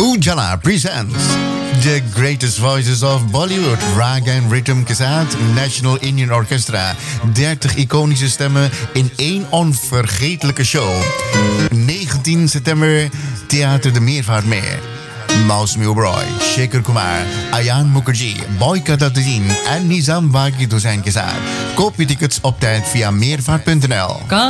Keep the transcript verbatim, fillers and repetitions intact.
Ujala presents The Greatest Voices of Bollywood, Raga and Rhythm के साथ National Indian Orchestra. dertig iconische stemmen in één onvergetelijke show. negentien september, Theater de Meervaartmeer. Mouse Milroy, Shekhar Kumar, Ayan Mukherjee, Boyka Tatuddin en Nizam Wagid Hussain के साथ. Koop je tickets op tijd via meervaart punt n l.